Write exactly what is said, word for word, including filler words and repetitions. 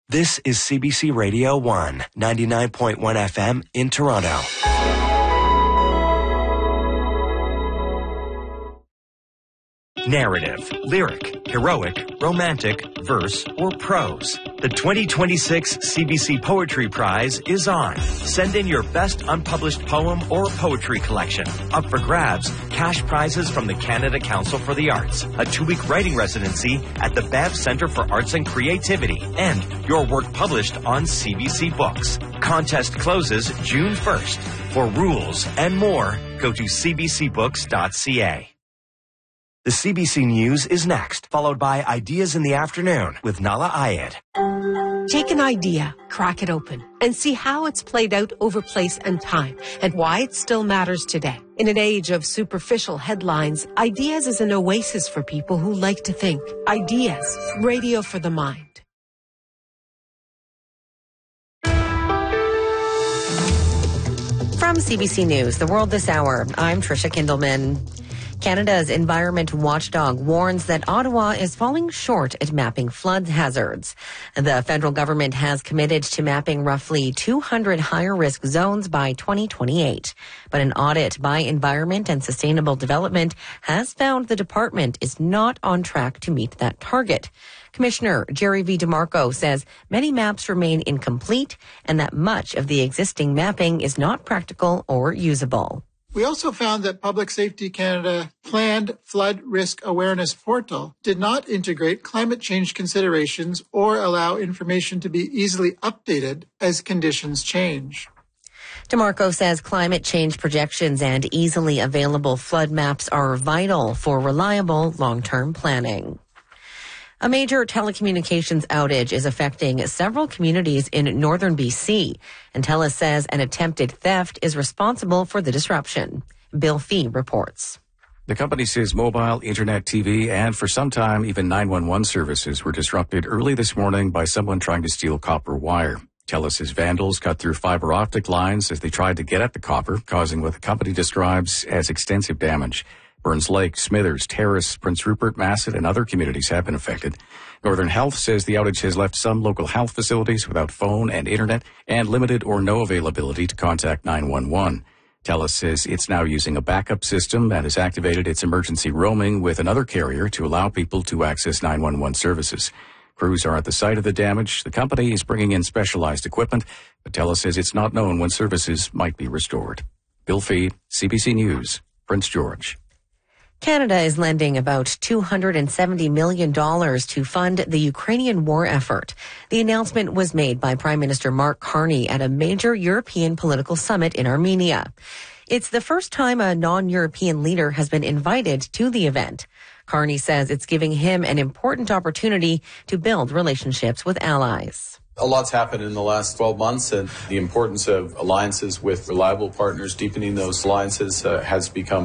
This is C B C Radio one, ninety-nine point one F M in Toronto. Narrative, lyric, heroic, romantic, verse, or prose. The twenty twenty-six C B C Poetry Prize is on. Send in your best unpublished poem or poetry collection. Up for grabs, cash prizes from the Canada Council for the Arts, a two-week writing residency at the Banff Centre for Arts and Creativity, and your work published on C B C Books. Contest closes June first. For rules and more, go to c b c books dot c a. The C B C News is next, followed by Ideas in the Afternoon with Nala Ayed. Take an idea, crack it open, and see how it's played out over place and time, and why it still matters today. In an age of superficial headlines, Ideas is an oasis for people who like to think. Ideas, radio for the mind. From C B C News, The World This Hour, I'm Tricia Kindleman. Canada's environment watchdog warns that Ottawa is falling short at mapping flood hazards. The federal government has committed to mapping roughly two hundred higher risk zones by twenty twenty-eight. But an audit by Environment and Sustainable Development has found the department is not on track to meet that target. Commissioner Jerry V. DeMarco says many maps remain incomplete and that much of the existing mapping is not practical or usable. We also found that Public Safety Canada planned flood risk awareness portal did not integrate climate change considerations or allow information to be easily updated as conditions change. DeMarco says climate change projections and easily available flood maps are vital for reliable long-term planning. A major telecommunications outage is affecting several communities in northern B C, and TELUS says an attempted theft is responsible for the disruption. Bill Fee reports. The company says mobile, internet, T V, and for some time even nine one one services were disrupted early this morning by someone trying to steal copper wire. TELUS says vandals cut through fiber optic lines as they tried to get at the copper, causing what the company describes as extensive damage. Burns Lake, Smithers, Terrace, Prince Rupert, Masset, and other communities have been affected. Northern Health says the outage has left some local health facilities without phone and internet and limited or no availability to contact nine one one. TELUS says it's now using a backup system and has activated its emergency roaming with another carrier to allow people to access nine one one services. Crews are at the site of the damage. The company is bringing in specialized equipment, but TELUS says it's not known when services might be restored. Bill Fee, C B C News, Prince George. Canada is lending about two hundred seventy million dollars to fund the Ukrainian war effort. The announcement was made by Prime Minister Mark Carney at a major European political summit in Armenia. It's the first time a non-European leader has been invited to the event. Carney says it's giving him an important opportunity to build relationships with allies. A lot's happened in the last twelve months, and the importance of alliances with reliable partners, deepening those alliances uh, has become